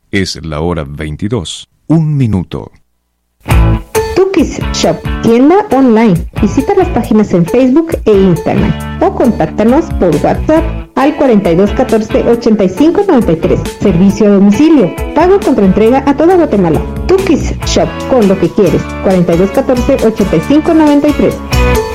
Es la hora 22, 1 minuto. Tukis Shop, tienda online. Visita las páginas en Facebook e Instagram o contáctanos por WhatsApp al 42 14 85 93. Servicio a domicilio. Pago contra entrega a toda Guatemala. Tukis Shop, con lo que quieres. 42 14 85 93.